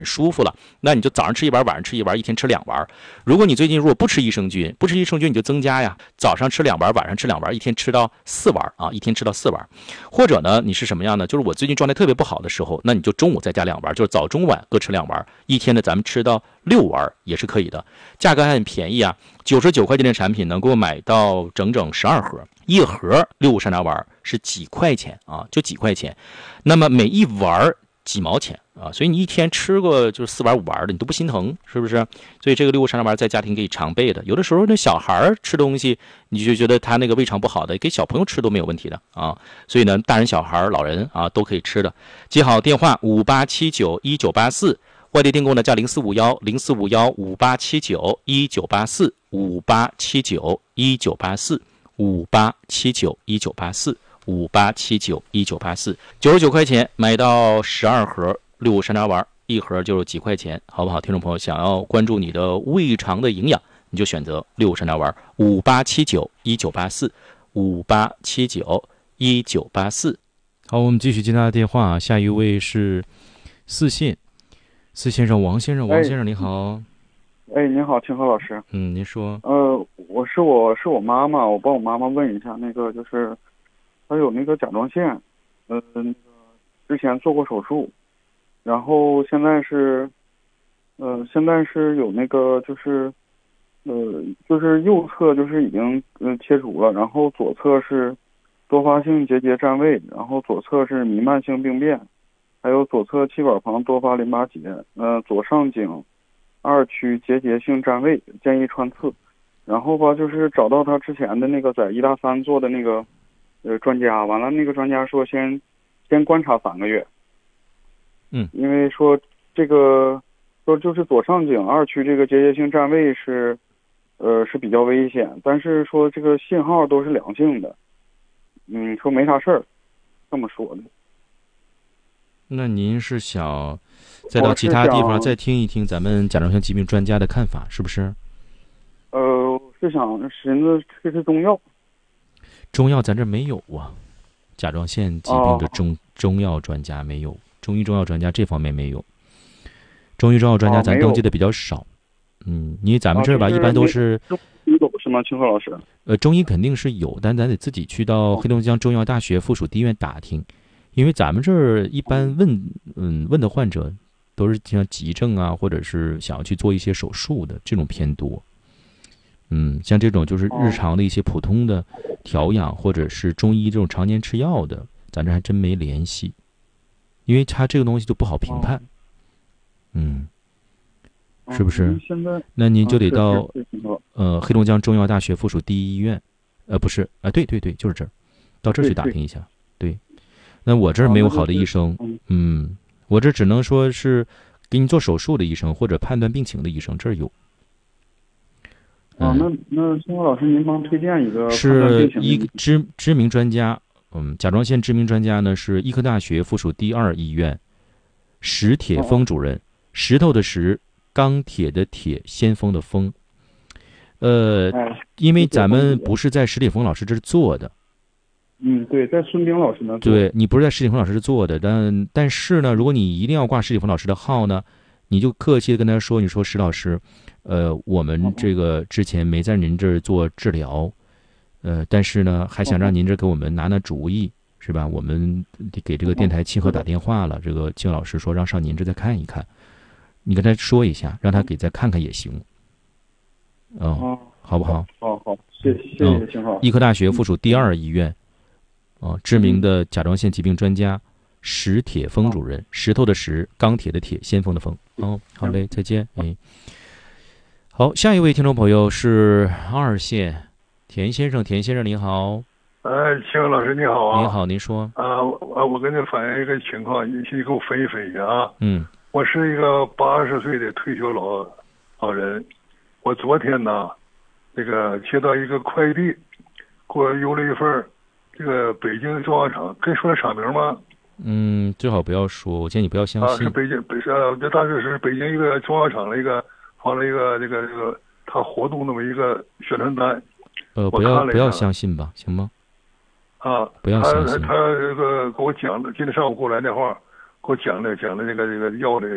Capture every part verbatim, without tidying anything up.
舒服了，那你就早上吃一丸，晚上吃一丸，一天吃两丸。如果你最近如果不吃益生菌，不吃益生菌你就增加呀，早上吃两丸，晚上吃两丸，一天吃到四丸啊，一天吃到四丸。或者呢，你是什么样呢？就是我最近状态特别不好的时候，那你就中午再加两丸，就是早中晚各吃两丸，一天呢咱们吃到六丸也是可以的。价格还很便宜啊，九十九块钱的产品能够买到整整十二盒，一盒六山楂丸是几块钱啊，就几块钱。那么每一丸几毛钱啊，所以你一天吃个就是四丸五丸的，你都不心疼，是不是？所以这个六山楂丸在家庭可以常备的。有的时候那小孩吃东西，你就觉得他那个胃肠不好的，给小朋友吃都没有问题的啊。所以呢，大人小孩老人啊都可以吃的。记好电话五八七九一九八四，外地订购呢加零四五幺零四五幺五八七九一九八四五八七九一九八四五八七九一九八四。五八七九一九八四，九十九块钱买到十二盒六山楂丸，一盒就是几块钱，好不好？听众朋友，想要关注你的胃肠的营养，你就选择六山楂丸。五八七九一九八四，五八七九一九八四。好，我们继续接他的电话，下一位是四线，四先生王先生，王先生你好。 哎，您好，清河老师。 嗯，您说。 呃，我是我是我妈妈，我帮我妈妈问一下，那个就是。他有那个甲状腺，呃，那个之前做过手术，然后现在是，呃，现在是有那个就是，呃，就是右侧就是已经嗯、呃、切除了，然后左侧是多发性结节占位，然后左侧是弥漫性病变，还有左侧气管旁多发淋巴结，呃，左上颈二区结节性占位，建议穿刺。然后吧，就是找到他之前的那个在医大三做的那个。呃，专家完了，那个专家说先先观察三个月， 嗯， 因为说这个说就是左上颈二区这个结节性占位是，呃是比较危险，但是说这个信号都是良性的，嗯，说没啥事儿，这么说的。 那您是想再到其他地方再听一听咱们甲状腺疾病专家的看法，是不是？ 呃，是想寻思吃吃中药。 中药咱这没有啊，甲状腺疾病的中、哦、中药专家没有，中医中药专家这方面没有，中医中药专家咱登记的比较少。哦、嗯，因为咱们这儿吧、啊就是、一般都是有是吗？清河老师？ 呃，中医肯定是有，但咱得自己去到黑龙江中药大学附属第一医院打听，因为咱们这儿一般问嗯问的患者都是像急症啊，或者是想要去做一些手术的这种偏多。嗯，像这种就是日常的一些普通的调养，或者是中医这种常年吃药的，咱这还真没联系，因为它这个东西就不好评判。嗯，是不是？那您就得到呃黑龙江中药大学附属第一医院，呃不是啊，对对对，就是这儿，到这儿去打听一下。对，那我这儿没有好的医生，嗯，我这只能说是给你做手术的医生或者判断病情的医生，这儿有。 哦，那那清河老师，您帮推荐一个是一个知知名专家，嗯，甲状腺知名专家呢是医科大学附属第二医院石铁峰主任，石头的石，钢铁的铁，先锋的锋。呃，因为咱们不是在石铁峰老师这儿做的， 嗯，对，在孙兵老师那。 对，你不是在石铁峰老师这儿做的，但但是呢，如果你一定要挂石铁峰老师的号呢，你就客气的跟他说，你说石老师。呃，我们这个之前没在您这儿做治疗，呃，但是呢，还想让您这给我们拿拿主意，是吧？我们给这个电台清河打电话了，这个金老师说让上您这再看一看，你跟他说一下，让他给再看看也行，嗯、哦，好不好？ 好好，谢谢谢谢秦昊。 医科大学附属第二医院，哦、呃，知名的甲状腺疾病专家石铁峰主任，石头的石，钢铁的铁，先锋的锋。哦，好嘞，再见，哎。好，下一位听众朋友是二线田先生，田先生您好。 哎，秦老师你好啊。 您好，您说。 啊，我我跟您反映一个情况，你你给我分析分析啊。 嗯。 我是一个八十岁的退休老老人，我昨天呢，这个接到一个快递，给我邮了一份这个北京中药厂，可以说厂名吗？ 嗯，最好不要说，我建议你不要相信。 啊，是北京北呃，这大致是北京一个中药厂的一个。放了一个这个这个他活动那么一个宣传单， 呃，不要不要相信吧，行吗？ 啊， 不要相信。 他他这个给我讲的，今天上午给我来电话，给我讲的讲的这个这个药的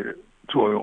作用。